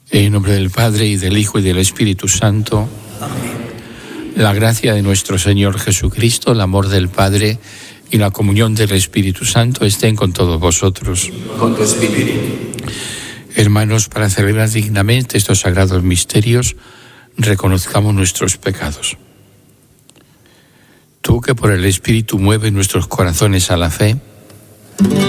En nombre del Padre, y del Hijo, y del Espíritu Santo. Amén. La gracia de nuestro Señor Jesucristo, el amor del Padre y la comunión del Espíritu Santo estén con todos vosotros. Con tu espíritu. Hermanos, para celebrar dignamente estos sagrados misterios, reconozcamos nuestros pecados. Tú que por el Espíritu mueves nuestros corazones a la fe,